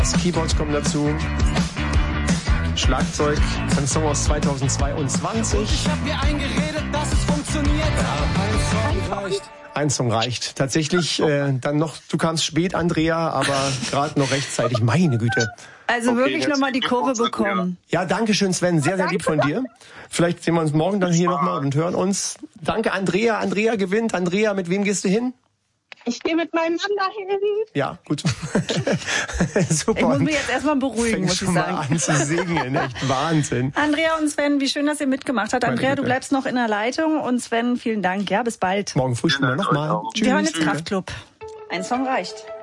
Das Keyboards kommen dazu. Schlagzeug, ein Song aus 2022. Ich hab mir eingeredet, dass es funktioniert. Ein Song reicht. Tatsächlich dann noch, du kamst spät, Andrea, aber gerade noch rechtzeitig. Meine Güte. Also wirklich nochmal die Kurve bekommen. Ja, danke schön, Sven. Sehr, sehr lieb von dir. Vielleicht sehen wir uns morgen dann hier nochmal und hören uns. Danke, Andrea. Andrea gewinnt. Andrea, mit wem gehst du hin? Ich gehe mit meinem Mann dahin. Ja, gut. Super. Ich muss mich jetzt erstmal beruhigen, muss ich sagen. Mal an zu singen, echt Wahnsinn. Andrea und Sven, wie schön, dass ihr mitgemacht habt. Andrea, du bleibst noch in der Leitung und Sven, vielen Dank. Ja, bis bald. Morgen frühstücken wir nochmal. Wir hören jetzt Kraftklub. Ein Song reicht.